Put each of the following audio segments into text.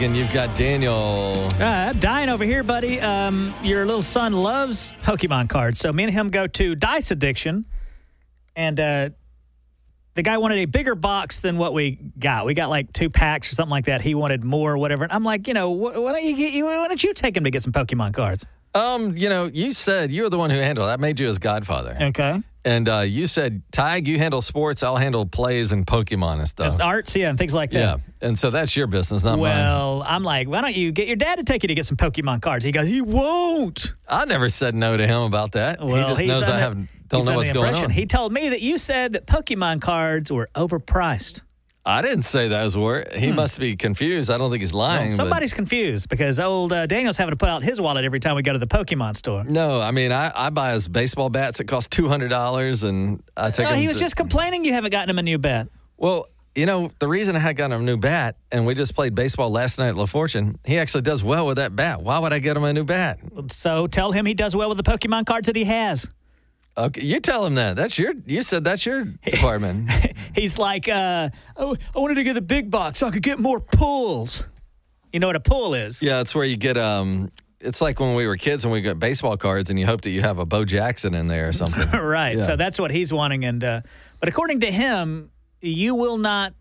And you've got Daniel. I'm dying over here, buddy. Your little son loves Pokemon cards. So me and him go to Dice Addiction. And the guy wanted a bigger box than what we got. We got like 2 packs or something like that. He wanted more or whatever. And I'm like, why don't you take him to get some Pokemon cards? You said you were the one who handled it. I made you his godfather. Okay. And you said, Tig, you handle sports, I'll handle plays and Pokemon and stuff. Just arts, and things like that. Yeah, and so that's your business, not mine. Well, I'm like, why don't you get your dad to take you to get some Pokemon cards? He goes, he won't. I never said no to him about that. Well, he just knows don't know what's going on. He told me that you said that Pokemon cards were overpriced. I didn't say those were. He must be confused. I don't think he's lying. Well, somebody's confused because old Daniel's having to put out his wallet every time we go to the Pokemon store. No, I mean, I buy his baseball bats. It costs $200, and I take him. He was just complaining you haven't gotten him a new bat. Well, the reason I had gotten him a new bat, and we just played baseball last night at La Fortune, he actually does well with that bat. Why would I get him a new bat? So tell him he does well with the Pokemon cards that he has. Okay, you tell him that. You said that's your department. He's like, I wanted to get the big box so I could get more pulls. You know what a pull is? Yeah, it's where you get, it's like when we were kids and we got baseball cards and you hope that you have a Bo Jackson in there or something. Right. Yeah. So that's what he's wanting. And but according to him, you will not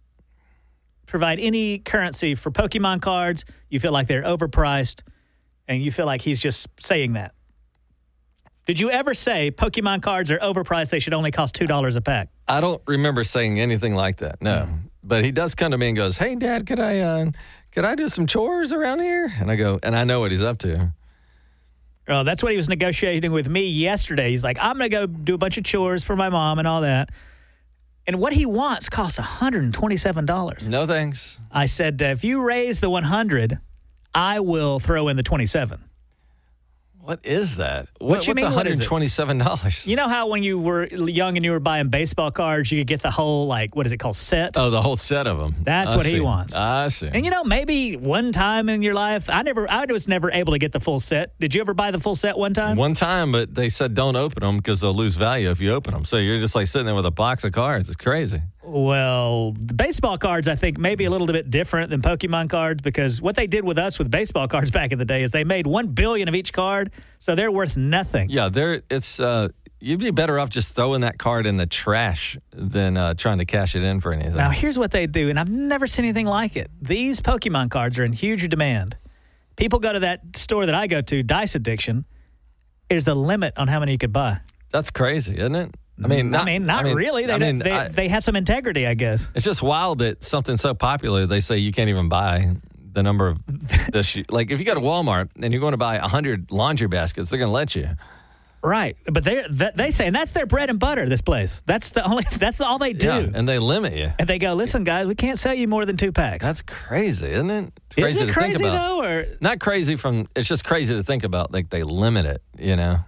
provide any currency for Pokemon cards. You feel like they're overpriced, and you feel like he's just saying that. Did you ever say Pokemon cards are overpriced? They should only cost $2 a pack. I don't remember saying anything like that. No, but he does come to me and goes, "Hey, Dad, could I do some chores around here?" And I go, and I know what he's up to. Oh, that's what he was negotiating with me yesterday. He's like, "I'm going to go do a bunch of chores for my mom and all that." And what he wants costs $127. No thanks. I said, if you raise the $100, I will throw in the $27. What is that? What's $127? You know how when you were young and you were buying baseball cards, you could get the whole, what is it called, set? Oh, the whole set of them. That's what he wants. I see. And, maybe one time in your life, I was never able to get the full set. Did you ever buy the full set one time? One time, but they said don't open them because they'll lose value if you open them. So you're just sitting there with a box of cards. It's crazy. Well, the baseball cards, I think, maybe a little bit different than Pokemon cards because what they did with us with baseball cards back in the day is they made $1 billion of each card, so they're worth nothing. Yeah, you'd be better off just throwing that card in the trash than trying to cash it in for anything. Now, here's what they do, and I've never seen anything like it. These Pokemon cards are in huge demand. People go to that store that I go to, Dice Addiction. There's a limit on how many you could buy. That's crazy, isn't it? Not really. They have some integrity, I guess. It's just wild that something so popular, they say you can't even buy the number of like if you go to Walmart and you're going to buy 100 laundry baskets, they're going to let you. Right, but they say, and that's their bread and butter. This place, that's all they do. Yeah, and they limit you. And they go, listen, guys, we can't sell you more than 2 packs. That's crazy, isn't it? It's crazy to think about. Though, or not crazy it's just crazy to think about. Like they limit it,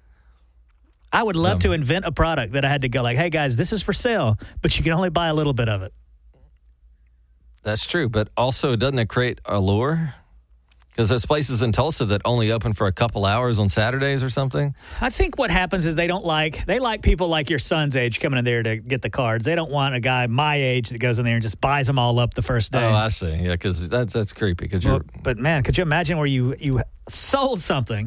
I would love to invent a product that I had to go hey guys, this is for sale, but you can only buy a little bit of it. That's true, but also doesn't it create allure? Because there's places in Tulsa that only open for a couple hours on Saturdays or something. I think what happens is they like people like your son's age coming in there to get the cards. They don't want a guy my age that goes in there and just buys them all up the first day. Oh, I see. Yeah, because that's creepy. But man, could you imagine where you sold something?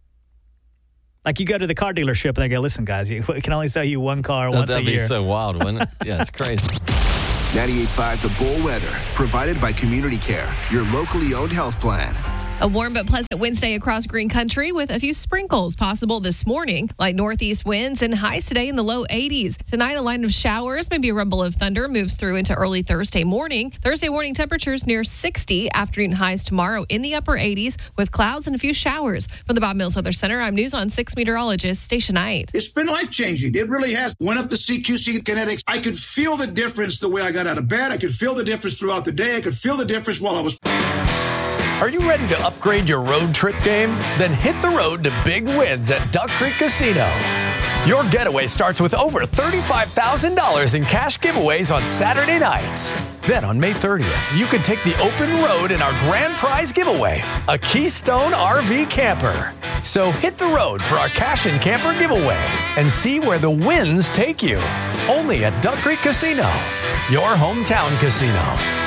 Like you go to the car dealership and they go, listen, guys, we can only sell you one car once a year. That'd be so wild, wouldn't it? Yeah, it's crazy. 98.5 The Bull Weather, provided by Community Care, your locally owned health plan. A warm but pleasant Wednesday across Green Country with a few sprinkles possible this morning, like northeast winds and highs today in the low 80s. Tonight, a line of showers, maybe a rumble of thunder moves through into early Thursday morning. Thursday morning temperatures near 60. Afternoon highs tomorrow in the upper 80s with clouds and a few showers. From the Bob Mills Weather Center, I'm News on 6 meteorologist Stacia Knight. It's been life-changing. It really has. Went up to CQC Kinetics. I could feel the difference the way I got out of bed. I could feel the difference throughout the day. I could feel the difference while I was... Are you ready to upgrade your road trip game? Then hit the road to big wins at Duck Creek Casino. Your getaway starts with over $35,000 in cash giveaways on Saturday nights. Then on May 30th, you could take the open road in our grand prize giveaway, a Keystone RV camper. So hit the road for our cash and camper giveaway and see where the wins take you. Only at Duck Creek Casino, your hometown casino.